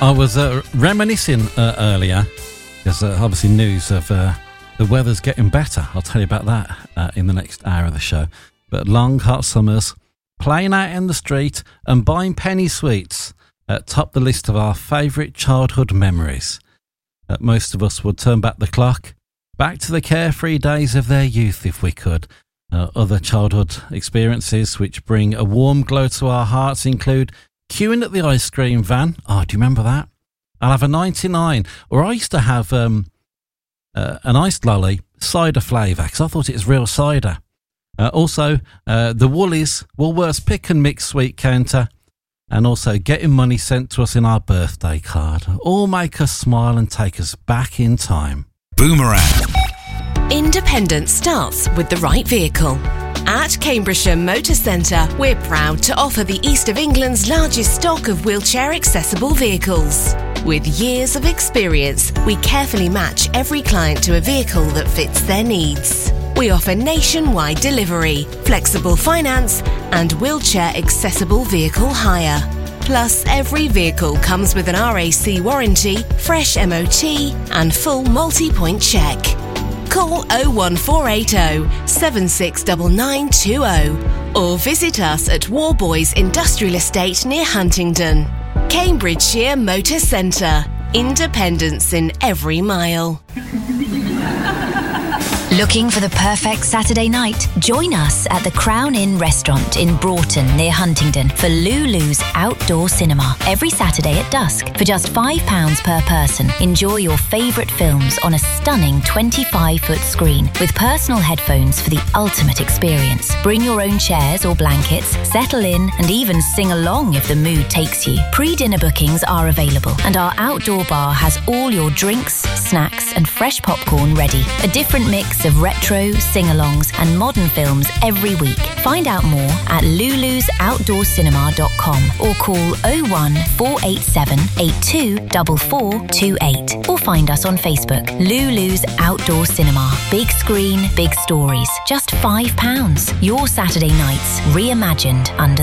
I was reminiscing earlier, because obviously news of the weather's getting better. I'll tell you about that in the next hour of the show. But long, hot summers, playing out in the street and buying penny sweets top the list of our favourite childhood memories. Most of us would turn back the clock, back to the carefree days of their youth if we could. Other childhood experiences which bring a warm glow to our hearts include queuing at the ice cream van. Oh, do you remember that? I'll have a 99. Or I used to have an iced lolly, cider flavour, because I thought it was real cider. Also, the Woolworths pick and mix sweet counter, and also getting money sent to us in our birthday card. All make us smile and take us back in time. Boomerang. Independence starts with the right vehicle. At Cambridgeshire Motor Centre, we're proud to offer the East of England's largest stock of wheelchair-accessible vehicles. With years of experience, we carefully match every client to a vehicle that fits their needs. We offer nationwide delivery, flexible finance, and wheelchair-accessible vehicle hire. Plus, every vehicle comes with an RAC warranty, fresh MOT, and full multi-point check. Call 01480 769920 or visit us at Warboys Industrial Estate near Huntingdon. Cambridgeshire Motor Centre. Independence in every mile. Looking for the perfect Saturday night? Join us at the Crown Inn restaurant in Broughton near Huntingdon for Lulu's Outdoor Cinema every Saturday at dusk for just £5 per person. Enjoy your favourite films on a stunning 25-foot screen with personal headphones for the ultimate experience. Bring your own chairs or blankets, settle in and even sing along if the mood takes you. Pre-dinner bookings are available and our outdoor bar has all your drinks, snacks and fresh popcorn ready. A different mix of retro, sing-alongs and modern films every week. Find out more at lulusoutdoorcinema.com or call 01487 824428 or find us on Facebook. Lulu's Outdoor Cinema. Big screen, big stories. Just £5. Your Saturday nights reimagined under